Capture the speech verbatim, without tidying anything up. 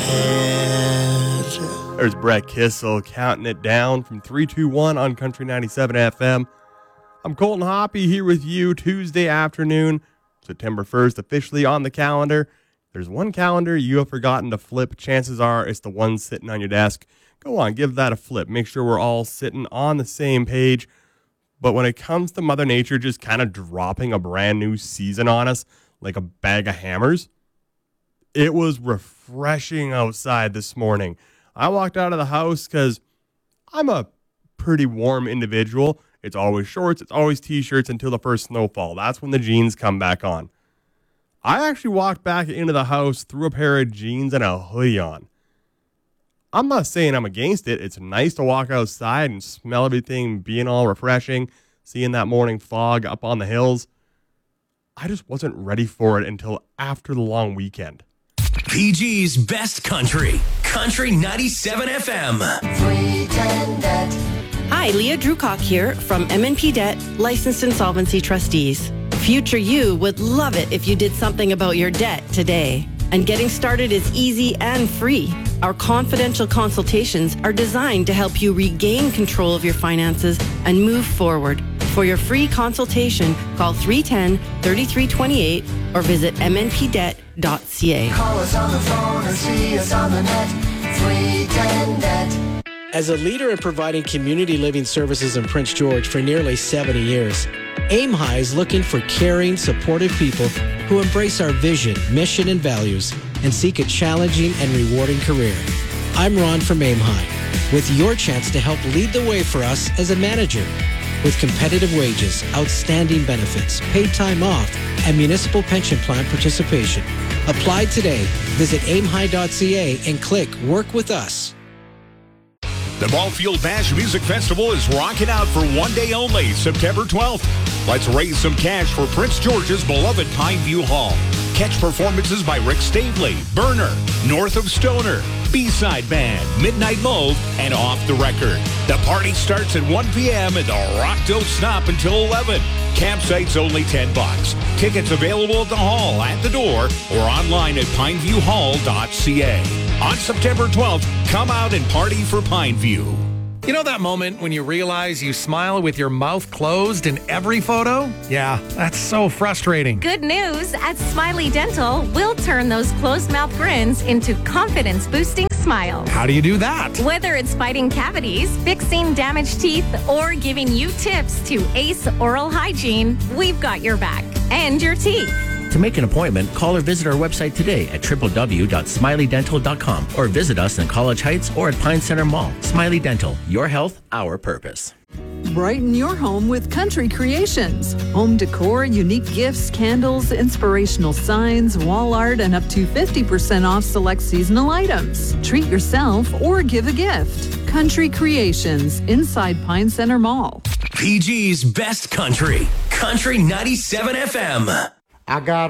head. There's Brett Kissel counting it down from three two one on Country ninety-seven F M. I'm Colton Hoppy here with you Tuesday afternoon, September first, officially on the calendar. There's one calendar you have forgotten to flip. Chances are it's the one sitting on your desk. Go on, give that a flip. Make sure we're all sitting on the same page. But when it comes to Mother Nature just kind of dropping a brand new season on us like a bag of hammers, it was refreshing outside this morning. I walked out of the house because I'm a pretty warm individual. It's always shorts, it's always t-shirts until the first snowfall. That's when the jeans come back on. I actually walked back into the house, threw a pair of jeans and a hoodie on. I'm not saying I'm against it. It's nice to walk outside and smell everything being all refreshing, seeing that morning fog up on the hills. I just wasn't ready for it until after the long weekend. P G's Best Country, Country ninety-seven F M. three ten debt. Hi, Leah Drewcock here from M and P Debt, Licensed Insolvency Trustees. Future you would love it if you did something about your debt today. And getting started is easy and free. Our confidential consultations are designed to help you regain control of your finances and move forward. For your free consultation, call three one zero, three three two eight or visit m n p debt dot c a. Call us on the phone or see us on the net. three ten debt. As a leader in providing community living services in Prince George for nearly seventy years, Aim High is looking for caring, supportive people who embrace our vision, mission, and values and seek a challenging and rewarding career. I'm Ron from Aim High, with your chance to help lead the way for us as a manager. With competitive wages, outstanding benefits, paid time off, and municipal pension plan participation. Apply today. Visit aim high dot c a and click Work with Us. The Ballfield Bash Music Festival is rocking out for one day only, September twelfth. Let's raise some cash for Prince George's beloved Pineview Hall. Catch performances by Rick Stavely, Burner, North of Stoner, B-Side Band, Midnight Mold, and Off the Record. The party starts at one p.m. and the rock don't stop until eleven. Campsite's only ten bucks. Tickets available at the hall, at the door, or online at pineview hall dot c a. On September twelfth, come out and party for Pineview. You know that moment when you realize you smile with your mouth closed in every photo? Yeah, that's so frustrating. Good news. At Smiley Dental, we'll turn those closed mouth grins into confidence-boosting smiles. How do you do that? Whether it's fighting cavities, fixing damaged teeth, or giving you tips to ace oral hygiene, we've got your back and your teeth. To make an appointment, call or visit our website today at w w w dot smiley dental dot com or visit us in College Heights or at Pine Center Mall. Smiley Dental, your health, our purpose. Brighten your home with Country Creations. Home decor, unique gifts, candles, inspirational signs, wall art, and up to fifty percent off select seasonal items. Treat yourself or give a gift. Country Creations, inside Pine Center Mall. P G's Best Country, Country ninety-seven F M. I got